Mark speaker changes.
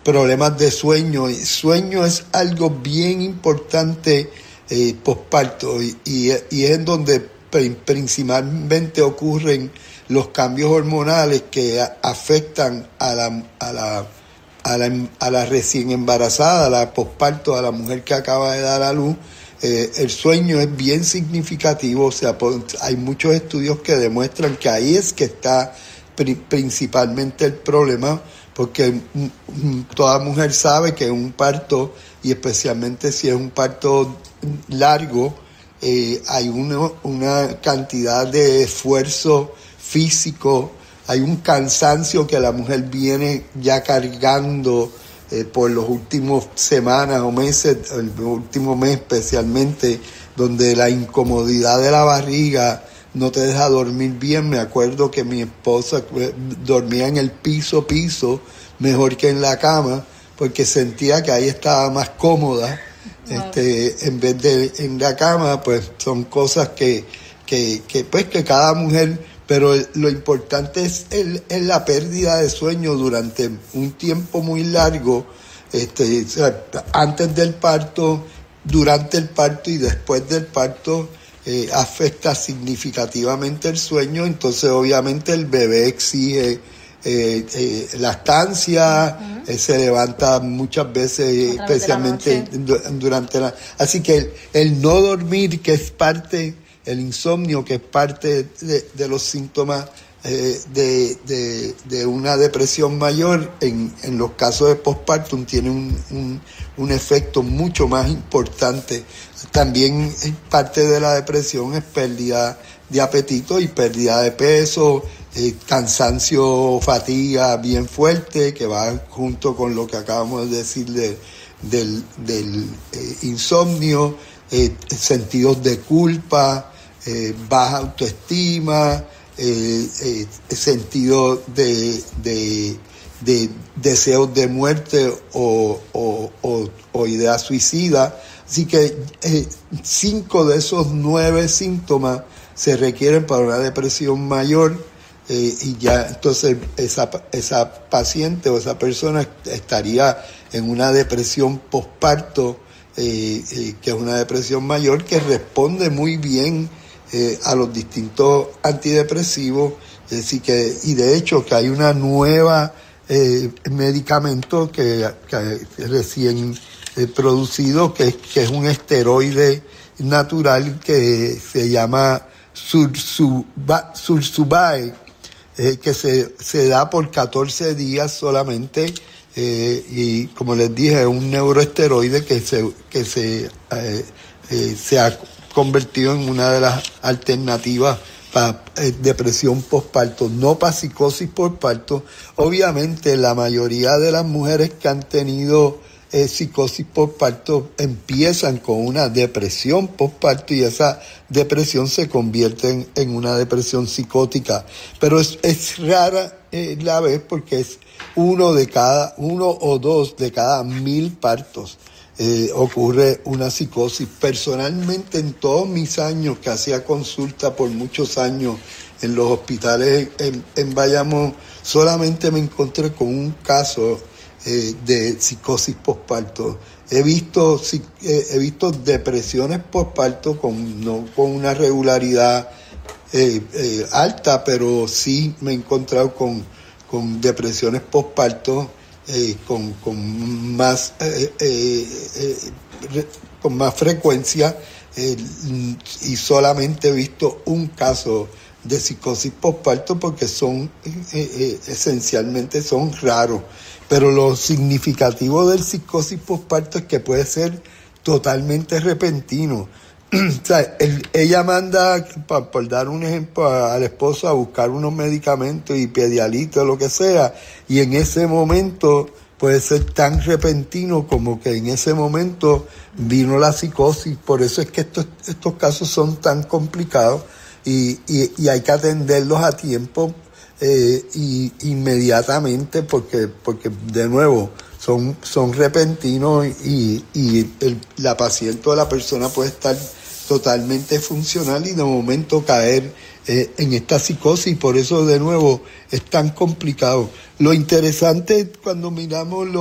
Speaker 1: problemas de sueño. Y sueño es algo bien importante posparto y es en donde principalmente ocurren los cambios hormonales que afectan a la recién embarazada, a la posparto, a la mujer que acaba de dar a luz. El sueño es bien significativo, o sea, hay muchos estudios que demuestran que ahí es que está principalmente el problema, porque toda mujer sabe que un parto, y especialmente si es un parto largo, hay una cantidad de esfuerzo físico, hay un cansancio que la mujer viene ya cargando por los últimos semanas o meses, el último mes especialmente, donde la incomodidad de la barriga no te deja dormir bien. Me acuerdo que mi esposa dormía en el piso mejor que en la cama, porque sentía que ahí estaba más cómoda. Wow. En vez de en la cama, pues son cosas que cada mujer, pero lo importante es la pérdida de sueño durante un tiempo muy largo, o sea, antes del parto, durante el parto y después del parto. Afecta significativamente el sueño, entonces obviamente el bebé exige lactancia, se levanta muchas veces, especialmente durante la... Así que el no dormir, que es parte, el insomnio, que es parte de los síntomas de una depresión mayor, en los casos de postpartum tiene un efecto mucho más importante. También parte de la depresión es pérdida de apetito y pérdida de peso, cansancio, fatiga bien fuerte, que va junto con lo que acabamos de decir del insomnio, sentidos de culpa, baja autoestima, sentido de deseos de muerte o ideas suicidas. Así que 5 de esos 9 síntomas se requieren para una depresión mayor, y ya entonces esa paciente o esa persona estaría en una depresión posparto, que es una depresión mayor que responde muy bien a los distintos antidepresivos. Así que, y de hecho que hay una nueva medicamento que recién producido, que es un esteroide natural que se llama Sursubay, que se da por 14 días solamente, y como les dije, es un neuroesteroide que se ha convertido en una de las alternativas para depresión postparto, no para psicosis postparto. Obviamente la mayoría de las mujeres que han tenido psicosis postparto empiezan con una depresión postparto, y esa depresión se convierte en una depresión psicótica, pero es rara la vez, porque es uno o dos de cada 1000 partos ocurre una psicosis. Personalmente, en todos mis años que hacía consulta por muchos años en los hospitales en Bayamón, solamente me encontré con un caso de psicosis postparto. He visto depresiones postparto no con una regularidad alta, pero sí me he encontrado con depresiones postparto con más frecuencia, y solamente he visto un caso de psicosis postparto, porque esencialmente son raros. Pero lo significativo del psicosis postparto es que puede ser totalmente repentino. O sea, ella manda, por dar un ejemplo, al esposo a buscar unos medicamentos y Pedialite o lo que sea, y en ese momento puede ser tan repentino como que en ese momento vino la psicosis. Por eso es que estos casos son tan complicados, y hay que atenderlos a tiempo, y inmediatamente, porque de nuevo son repentinos, y la paciente o la persona puede estar totalmente funcional y de momento caer en esta psicosis. Por eso de nuevo es tan complicado. Lo interesante cuando miramos